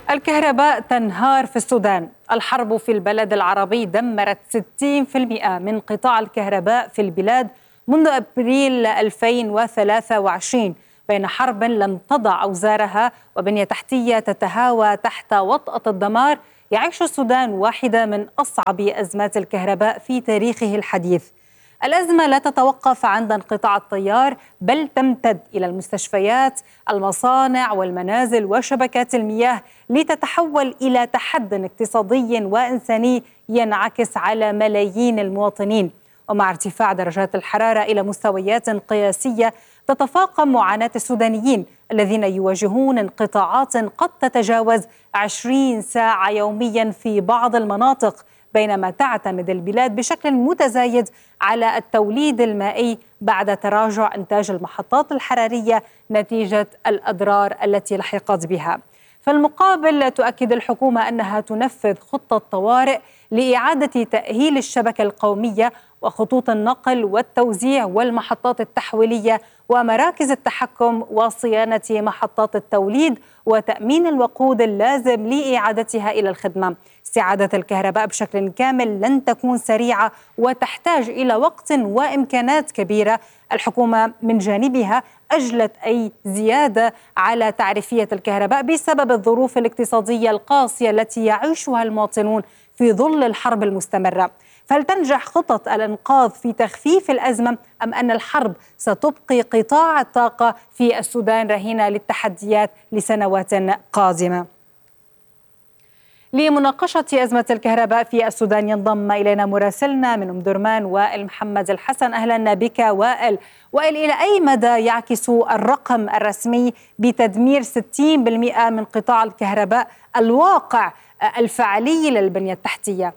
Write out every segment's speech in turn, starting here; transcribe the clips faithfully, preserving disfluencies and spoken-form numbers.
الكهرباء تنهار في السودان. الحرب في البلد العربي دمرت ستين بالمئة من قطاع الكهرباء في البلاد منذ أبريل ألفين وثلاثة وعشرين، بين حرب لم تضع أوزارها وبنية تحتية تتهاوى تحت وطأة الدمار. يعيش السودان واحدة من أصعب أزمات الكهرباء في تاريخه الحديث. الأزمة لا تتوقف عند انقطاع التيار، بل تمتد إلى المستشفيات، المصانع والمنازل وشبكات المياه، لتتحول إلى تحدي اقتصادي وإنساني ينعكس على ملايين المواطنين. ومع ارتفاع درجات الحرارة إلى مستويات قياسية، تتفاقم معاناة السودانيين الذين يواجهون انقطاعات قد تتجاوز عشرين ساعة يوميا في بعض المناطق، بينما تعتمد البلاد بشكل متزايد على التوليد المائي بعد تراجع إنتاج المحطات الحرارية نتيجة الأضرار التي لحقت بها. في المقابل، تؤكد الحكومة أنها تنفذ خطة طوارئ لإعادة تأهيل الشبكة القومية وخطوط النقل والتوزيع والمحطات التحويلية ومراكز التحكم وصيانة محطات التوليد وتأمين الوقود اللازم لإعادتها إلى الخدمة. استعادة الكهرباء بشكل كامل لن تكون سريعة وتحتاج إلى وقت وإمكانات كبيرة. الحكومة من جانبها أجلت أي زيادة على تعريفية الكهرباء بسبب الظروف الاقتصادية القاسية التي يعيشها المواطنون في ظل الحرب المستمرة. فهل تنجح خطط الإنقاذ في تخفيف الأزمة، أم أن الحرب ستبقي قطاع الطاقة في السودان رهينة للتحديات لسنوات قادمة؟ لمناقشة أزمة الكهرباء في السودان ينضم إلينا مراسلنا من أم درمان وائل محمد الحسن. أهلا بك وائل. وائل، إلى أي مدى يعكس الرقم الرسمي بتدمير ستين بالمئة من قطاع الكهرباء الواقع الفعلي للبنية التحتية؟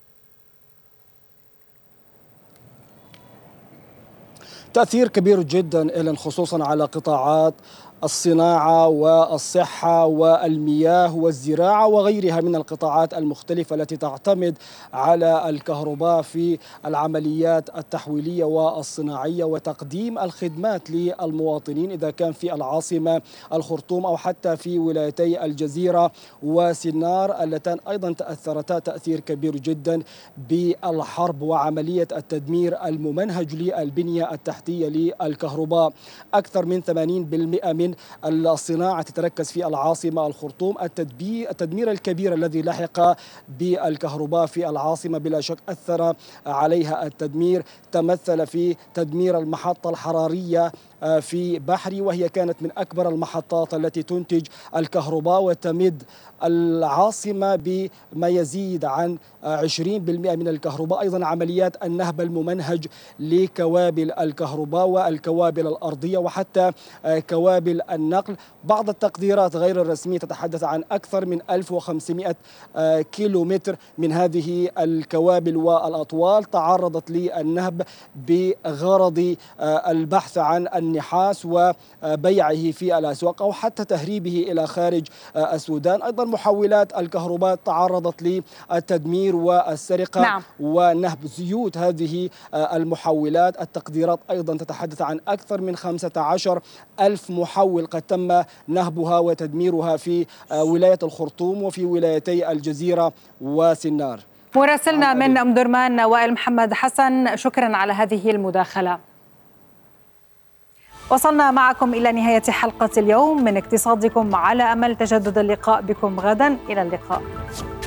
تأثير كبير جدا إلى خصوصا على قطاعات الصناعة والصحة والمياه والزراعة وغيرها من القطاعات المختلفة التي تعتمد على الكهرباء في العمليات التحويلية والصناعية وتقديم الخدمات للمواطنين، إذا كان في العاصمة الخرطوم أو حتى في ولايتي الجزيرة وسنار، اللتان أيضا تأثرتا تأثير كبير جدا بالحرب وعملية التدمير الممنهج للبنية التحتية للكهرباء. أكثر من ثمانين بالمئة من الصناعة تتركز في العاصمة الخرطوم. التدمير الكبير الذي لحق بالكهرباء في العاصمة بلا شك أثر عليها. التدمير تمثل في تدمير المحطة الحرارية في بحري، وهي كانت من أكبر المحطات التي تنتج الكهرباء وتمد العاصمة بما يزيد عن عشرين بالمئة من الكهرباء. أيضا عمليات النهب الممنهج لكوابل الكهرباء والكوابل الأرضية وحتى كوابل النقل. بعض التقديرات غير الرسمية تتحدث عن أكثر من ألف وخمسمئة كيلومتر من هذه الكوابل والأطوال تعرضت للنهب بغرض البحث عن النحاس وبيعه في الأسواق أو حتى تهريبه إلى خارج السودان. أيضا محولات الكهرباء تعرضت للتدمير والسرقة نعم. ونهب زيوت هذه المحولات. التقديرات أيضا تتحدث عن أكثر من خمسة عشر ألف محول قد تم نهبها وتدميرها في ولاية الخرطوم وفي ولايتي الجزيرة وسنار. مراسلنا من أم درمان وائل محمد حسن، شكرا على هذه المداخلة. وصلنا معكم إلى نهاية حلقة اليوم من اقتصادكم، على أمل تجدد اللقاء بكم غدا. إلى اللقاء.